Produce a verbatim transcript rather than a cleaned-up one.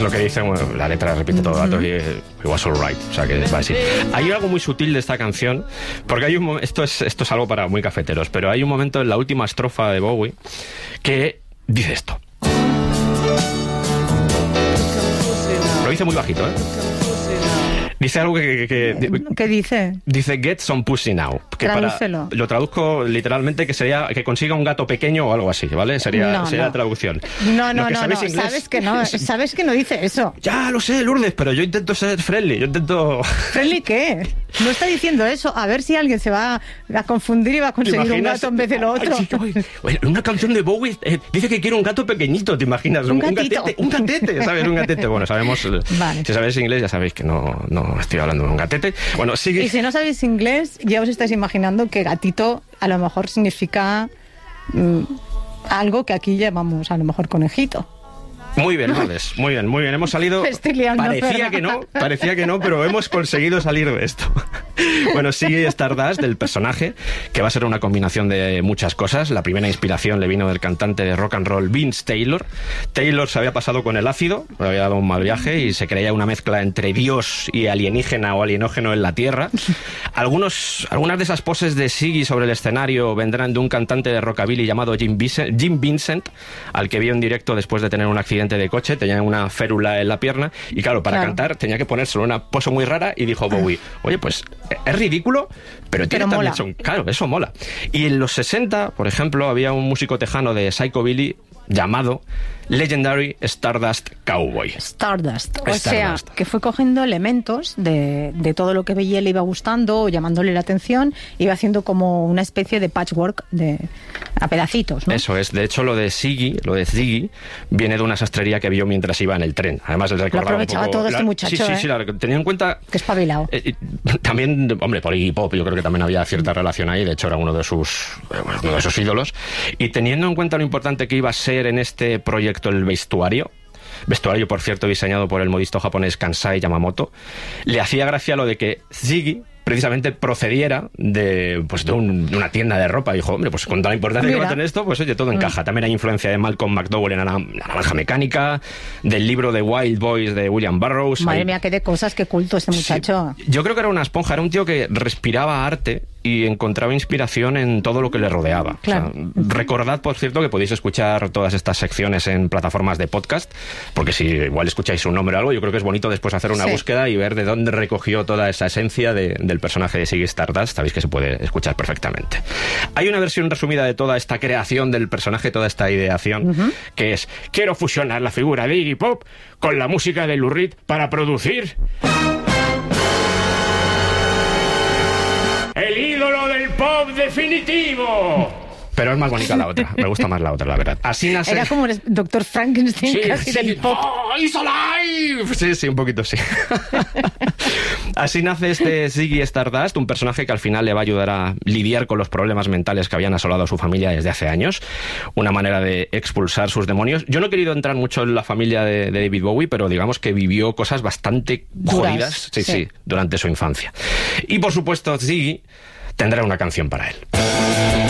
lo que dice, bueno, la letra repite todo el rato, y it was alright, o sea que va así. Hay algo muy sutil de esta canción, porque hay un esto es esto es algo para muy cafeteros, pero hay un momento en la última estrofa de Bowie que dice esto. Lo dice muy bajito, ¿eh? Dice algo que... que, que ¿Qué dice? Dice, get some pussy now. Que Tradúcelo. Para, lo traduzco literalmente, que sería que consiga un gato pequeño o algo así, ¿vale? Sería, no, sería no. la traducción. No, no, que no, sabéis no. inglés, sabes que no, sabes que no dice eso. Ya lo sé, Lourdes, pero yo intento ser friendly, yo intento... ¿Friendly qué? No está diciendo eso. A ver si alguien se va a confundir y va a conseguir un gato en vez de lo otro. Ay, sí, oye, una canción de Bowie eh, dice que quiere un gato pequeñito, ¿te imaginas? Un, un, gatito. un gatete, un gatete, ¿sabes? Un gatete. Bueno, sabemos... Vale. Si sabéis inglés ya sabéis que no, no estoy hablando de un gatete. Bueno, sigue... Y si no sabéis inglés, ya os estáis imaginando que gatito a lo mejor significa mmm, algo que aquí llamamos a lo mejor conejito. Muy bien, Lourdes, muy bien, muy bien. Hemos salido... Me estoy liando, parecía pero... que no, parecía que no, pero hemos conseguido salir de esto. Bueno, sigue Stardust, del personaje, que va a ser una combinación de muchas cosas. La primera inspiración le vino del cantante de rock and roll Vince Taylor. Taylor se había pasado con el ácido, le había dado un mal viaje y se creía una mezcla entre Dios y alienígena o alienógeno en la Tierra. Algunos, algunas de esas poses de Ziggy sobre el escenario vendrán de un cantante de rockabilly llamado Jim Vincent, Jim Vincent, al que vio en directo después de tener un accidente de coche, tenía una férula en la pierna y claro, para claro. cantar tenía que ponérselo una pose muy rara y dijo Bowie, oye, pues es ridículo, pero tiene pero también son, claro, eso mola. Y en los sesenta, por ejemplo, había un músico tejano de psychobilly llamado Legendary Stardust Cowboy. Stardust. O Stardust. sea, que fue cogiendo elementos de, de todo lo que veía le iba gustando o llamándole la atención, iba haciendo como una especie de patchwork de a pedacitos, ¿no? Eso es. De hecho, lo de Ziggy, lo de Ziggy, viene de una sastrería que vio mientras iba en el tren. Además, él recordaba Lo aprovechaba un poco, todo este la, muchacho, Sí, sí, ¿eh? sí. La, tenía en cuenta... Que espabilado. Eh, también, hombre, por Iggy Pop, yo creo que también había cierta relación ahí. De hecho, era uno de sus, uno de sus ídolos. Y teniendo en cuenta lo importante que iba a ser en este proyecto el vestuario, vestuario, por cierto, diseñado por el modisto japonés Kansai Yamamoto, le hacía gracia lo de que Ziggy precisamente procediera de, pues, de, un, de una tienda de ropa. Dijo, hombre, pues con toda la importancia Mira. que va a tener esto, pues oye, todo encaja. También hay influencia de Malcolm McDowell en La Naranja Mecánica, del libro de Wild Boys de William Burroughs. Madre hay... mía, qué de cosas, qué culto este muchacho. Sí, yo creo que era una esponja, era un tío que respiraba arte y encontraba inspiración en todo lo que le rodeaba. Claro. O sea, recordad, por cierto, que podéis escuchar todas estas secciones en plataformas de podcast, porque si igual escucháis un nombre o algo, yo creo que es bonito después hacer una sí. búsqueda y ver de dónde recogió toda esa esencia de, del personaje de Ziggy Stardust. Sabéis que se puede escuchar perfectamente. Hay una versión resumida de toda esta creación del personaje, toda esta ideación, uh-huh. que es: quiero fusionar la figura de Iggy Pop con la música de Lou Reed para producir... ¡el ídolo del pop definitivo! Pero es más bonita la otra. Me gusta más la otra, la verdad. Así nace... Era como el doctor Frankenstein, sí, casi sí. del pop. ¡Oh, he's alive! Sí, sí, un poquito sí. Así nace este Ziggy Stardust, un personaje que al final le va a ayudar a lidiar con los problemas mentales que habían asolado a su familia desde hace años. Una manera de expulsar sus demonios. Yo no he querido entrar mucho en la familia de, de David Bowie, pero digamos que vivió cosas bastante Duras, jodidas, sí, sí. sí, durante su infancia. Y por supuesto, Ziggy tendrá una canción para él.